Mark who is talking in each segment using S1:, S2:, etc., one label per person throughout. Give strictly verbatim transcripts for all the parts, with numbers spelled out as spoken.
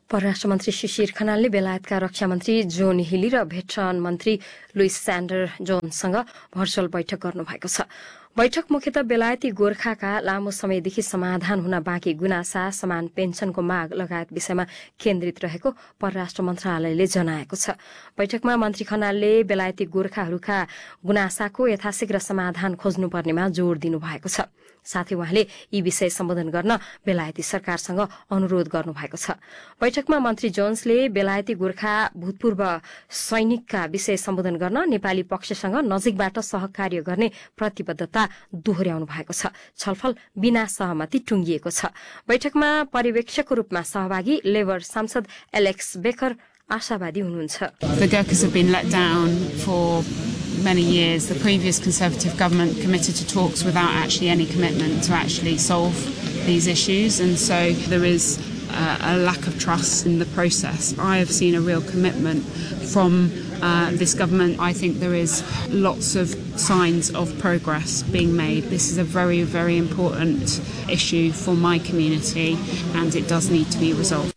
S1: परराष्ट्र मन्त्री शिशिर खनालले बेलायतका रक्षा मन्त्री जोन हिली र भेटरन मन्त्री लुइस स्यान्डर जोन्ससँग भर्चुअल बैठक गर्नुभएको छ। बैठक मुख्यतः बेलायती गोर्खाका लामो समयदेखि समाधान हुन बाँकी गुनासा, समान पेन्सनको माग लगायत विषयमा केन्द्रित रहेको परराष्ट्र मन्त्रालयले जनाएको छ। बैठकमा मन्त्री खनालले बेलायती गोर्खाहरूका गुनासाको यथाशीघ्र समाधान खोज्नुपर्नेमा जोड़ दिनुभएको छ। साथै उहाँले यी विषय सम्बोधन गर्न बेलायती सरकारसँग अनुरोध गर्नुभएको छ। बैठकमा मन्त्री जोन्सले बेलायती गोर्खा भूतपूर्व सैनिकका विषय सम्बोधन गर्न नेपाली पक्षसँग नजिकबाट सहकार्य गर्ने प्रतिबद्धता दोहोर्याउनु भएको छ। छलफल बिना सहमति टुंगिएको छ। बैठकमा पर्यवेक्षकको रूपमा सहभागी लेबर सांसद एलेक्स बेकर आशावादी हुनुहुन्छ।
S2: The Gurkhas have been let down for many years. The previous Conservative government committed to talks without actually any commitment to actually solve these issues, and so there is uh, a lack of trust in the process. I have seen a real commitment from uh, this government. I think there is lots of signs of progress being made. This is a very, very important issue for my community, and it does need to be resolved.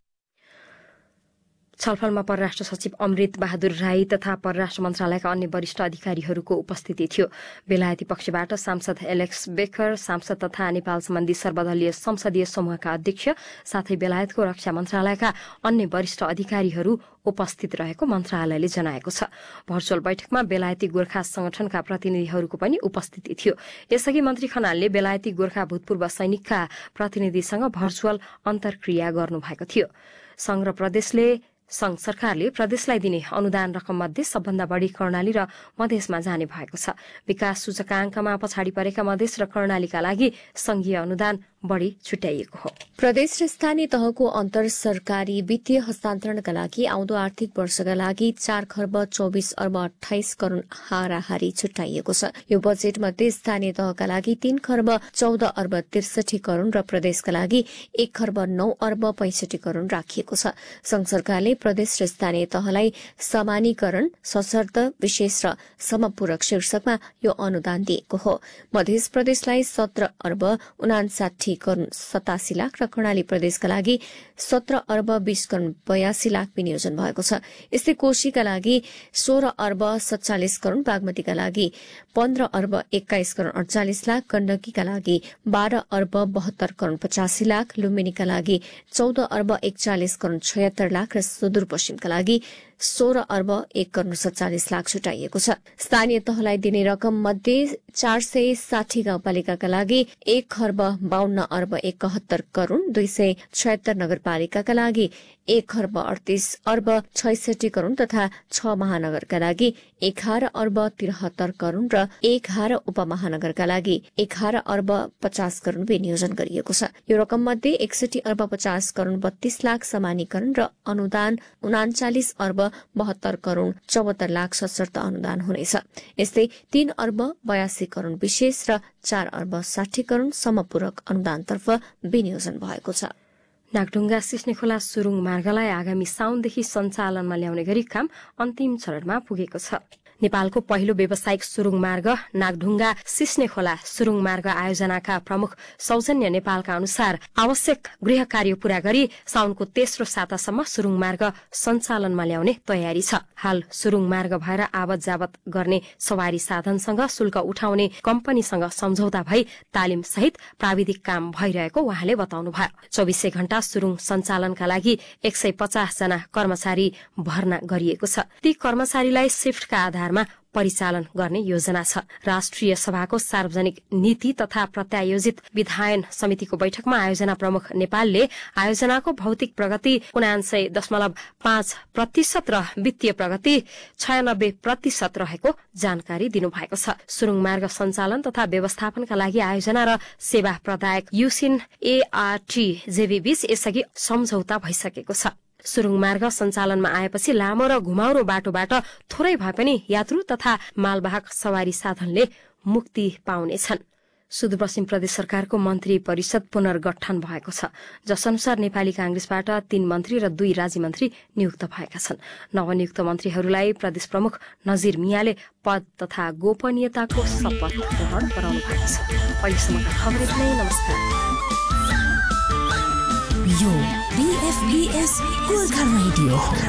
S1: छलफलमा परराष्ट्र सचिव अमृत बहादुर राई तथा परराष्ट्र मन्त्रालयका अन्य वरिष्ठ अधिकारीहरूको उपस्थिति थियो। बेलायती पक्षबाट सांसद एलेक्स बेकर, सांसद तथा नेपाल सम्बन्धी सर्वदलीय संसदीय समूहका अध्यक्ष साथै बेलायतको रक्षा मन्त्रालयका अन्य वरिष्ठ अधिकारीहरू उपस्थित रहेको मन्त्रालयले जनाएको छ। भर्चुअल बैठकमा बेलायती गोर्खा संगठनका प्रतिनिधिहरूको पनि उपस्थिति थियो। यसअघि मन्त्री खनालले बेलायती गोर्खा भूतपूर्व सैनिकका प्रतिनिधिसँग भर्चुअल अन्तर्क्रिया गर्नुभएको थियो। संघ र प्रदेशले संघ सरकारले प्रदेशलाई दिने अनुदान रकम मध्ये सबभन्दा बढ़ी कर्णाली र मधेसमा जाने भएको छ। विकास सूचकांकमा पछाडि परेका मधेस र कर्णालीका लागि संघीय अनुदान बढ़ी छुट्याइएको हो।
S3: प्रदेश र स्थानीय तहको अन्तर सरकारी वित्तीय हस्तान्तरणका लागि आउँदो आर्थिक वर्षका लागि चार खर्ब चौबिस अर्ब अठाइस करोड़ हाराहारी छुट्याइएको छ। यो बजेट मध्ये स्थानीय तहका लागि तीन खर्ब चौध अर्ब त्रिसठी करोड़ र प्रदेशका लागि एक खर्ब नौ अर्ब पैंसठी करोड़ राखिएको छ। संघ सरकारले प्रदेश र स्थानीय तहलाई समानीकरण, सशर्त, विशेष र समपूरक शीर्षकमा यो अनुदान दिएको हो। मध्य प्रदेशलाई सत्र अर्ब उनासाठी करोड़ सतासी लाख र कर्णाली प्रदेशका लागि सत्र अर्ब बीस करोड़ बयासी लाख विनियोजन भएको छ। यस्तै कोशीका लागि सोह्र अर्ब सत्तालिस करोड़, बागमतीका लागि पन्ध्र अर्ब एक्काइस करोड़ अड़चालिस लाख, गण्डकीका लागि बाह्र अर्ब बहत्तर करोड़ पचासी लाख, लुम्बिनीका लागि चौध अर्ब एकचालिस करोड़ छयत्तर लाख र सुदूरपश्चिमका लागि सोह्र अर्ब एक करोड़ सत्तालिस लाख छुट्याइएको छ। स्थानीय तहलाई दिने रकम मध्ये चार सय साठी गाउँपालिकाका लागि एक खर्ब बाहन्न अर्ब एकहत्तर करोड़, दुई सय छयत्तर नगरपालिकाका लागि एक खर्ब अडतीस अर्ब छैसठी करोड़ तथा छ महानगरका लागि एघार अर्ब तिहत्तर करोड़ र एघार उपमहानगरका लागि एघार अर्ब पचास करोड़ विनियोजन गरिएको छ। यो रकम मध्ये एकसठी अर्ब पचास करोड़ बत्तीस लाख समानीकरण र अनुदान उनाचालिस अर्ब बहत्तर करोड़ चौहत्तर लाख सशर्त अनुदान हुनेछ। यस्तै तीन अर्ब बयासी करोड़ विशेष र चार अर्ब साठी करोड़ समपूरक अनुदानतर्फ विनियोजन भएको छ।
S1: नागढुङ्गा सिस्नेखोला सुरुङ मार्गलाई आगामी साउनदेखि सञ्चालनमा ल्याउने गरी काम अन्तिम चरणमा पुगेको छ। नेपालको पहिलो व्यावसायिक सुरुङ मार्ग नागढुङ्गा सिस्नेखोला सुरुङ मार्ग आयोजनाका प्रमुख सौजन्य नेपालका अनुसार आवश्यक गृह कार्य पूरा गरी साउनको तेस्रो सातासम्म सुरुङ मार्ग सञ्चालनमा ल्याउने तयारी छ। हाल सुरुङ मार्ग भएर आवत जावत गर्ने सवारी साधनसँग शुल्क उठाउने कम्पनीसँग सम्झौता भई तालिम सहित प्राविधिक काम भइरहेको उहाँले बताउनुभयो। चौबिसै घण्टा सुरुङ सञ्चालनका लागि एक सय पचास जना कर्मचारी भर्ना गरिएको छ। ती कर्मचारीलाई शिफ्टका आधार परिचालन गर्ने योजना छ। राष्ट्रिय सभाको सार्वजनिक नीति तथा प्रत्यायोजित विधायन समितिको बैठकमा आयोजना प्रमुख नेपालले आयोजनाको भौतिक प्रगति उनान्सय दशमलव पाँच प्रतिशत र वित्तीय प्रगति छयानब्बे प्रतिशत रहेको जानकारी दिनुभएको छ। सुरुङ मार्ग सञ्चालन तथा व्यवस्थापनका लागि आयोजना र सेवा प्रदायक युसिन एआरटी जेबी बीच यसअघि सम्झौता भइसकेको छ। सुरुङ मार्ग सञ्चालनमा आएपछि लामो र घुमाउरो बाटोबाट थोरै भए पनि यात्रु तथा मालवाहक सवारी साधनले मुक्ति पाउनेछन्। सुदूरपश्चिम प्रदेश सरकारको मन्त्री परिषद पुनर्गठन भएको छ, जसअनुसार नेपाली कांग्रेसबाट तीन मन्त्री र दुई राज्य मन्त्री नियुक्त भएका छन्। नवनियुक्त मन्त्रीहरूलाई प्रदेश प्रमुख नजिर मियाले पद तथा गोपनीयताको शपथ ग्रहण गराउनु भएको छ। अहिलेसम्मका खबर यति नै। नमस्कार।
S4: यो बीएफबीएस गोर्खा रेडियो हो।